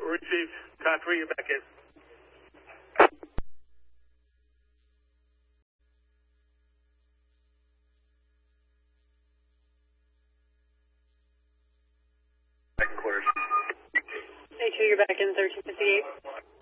received. Todd 3, you're back in. Second quarters. A2, you're back in 1358.